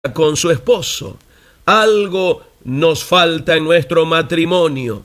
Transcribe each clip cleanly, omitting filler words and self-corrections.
con su esposo. Algo nos falta en nuestro matrimonio.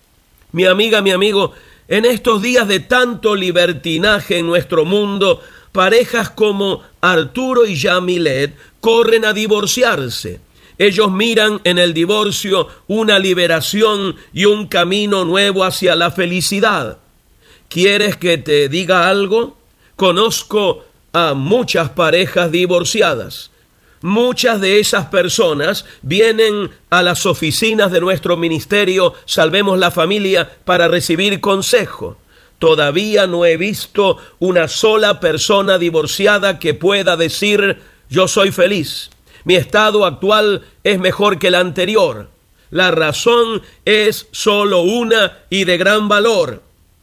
Mi amiga, mi amigo, en estos días de tanto libertinaje en nuestro mundo, parejas como Arturo y Yamilet corren a divorciarse. Ellos miran en el divorcio una liberación y un camino nuevo hacia la felicidad. ¿Quieres que te diga algo? Conozco a muchas parejas divorciadas. Muchas de esas personas vienen a las oficinas de nuestro ministerio Salvemos la Familia para recibir consejo. Todavía no he visto una sola persona divorciada que pueda decir: yo soy feliz, mi estado actual es mejor que el anterior. La razón es solo una y de gran valor: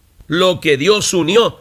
lo que Dios unió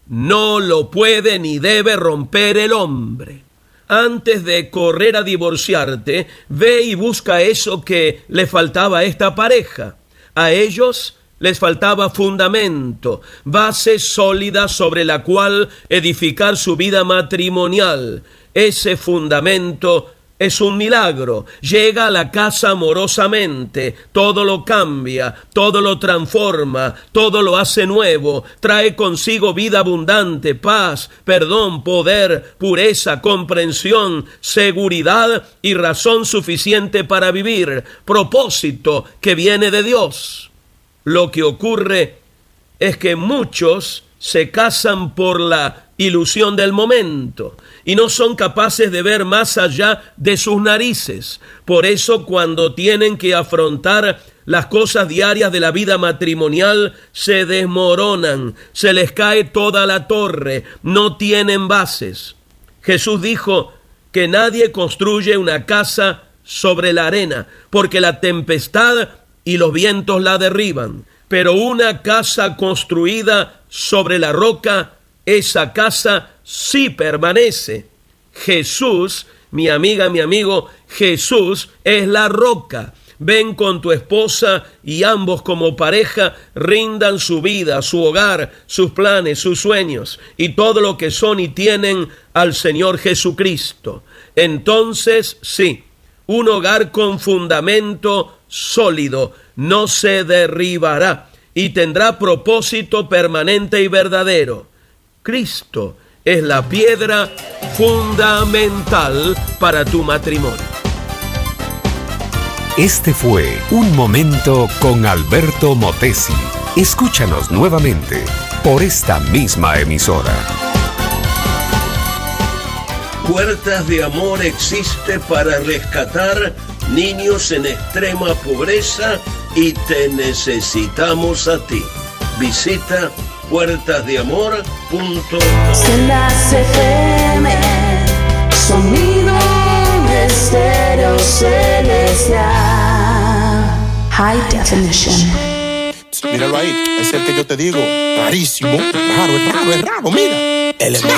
no lo puede ni debe romper el hombre. Antes de correr a divorciarte, ve y busca eso que le faltaba a esta pareja. A ellos les faltaba fundamento, base sólida sobre la cual edificar su vida matrimonial. Ese fundamento es un milagro. Llega a la casa amorosamente, todo lo cambia, todo lo transforma, todo lo hace nuevo, trae consigo vida abundante, paz, perdón, poder, pureza, comprensión, seguridad y razón suficiente para vivir, propósito que viene de Dios. Lo que ocurre es que muchos se casan por la ilusión del momento y no son capaces de ver más allá de sus narices. Por eso, cuando tienen que afrontar las cosas diarias de la vida matrimonial, se desmoronan, se les cae toda la torre, no tienen bases. Jesús dijo que nadie construye una casa sobre la arena, porque la tempestad y los vientos la derriban. Pero una casa construida sobre la roca, esa casa sí permanece. Jesús, mi amiga, mi amigo, Jesús es la roca. Ven con tu esposa y ambos como pareja rindan su vida, su hogar, sus planes, sus sueños y todo lo que son y tienen al Señor Jesucristo. Entonces, sí, un hogar con fundamento sólido no se derribará y tendrá propósito permanente y verdadero. Cristo es la piedra fundamental para tu matrimonio. Este fue Un Momento con Alberto Motesi. Escúchanos nuevamente por esta misma emisora. Puertas de Amor existe para rescatar niños en extrema pobreza y te necesitamos a ti. Visita puertasdeamor.com. Sendas FM, sonido estéreo celestial, high definition. Míralo ahí, es el que yo te digo, rarísimo, raro, mira.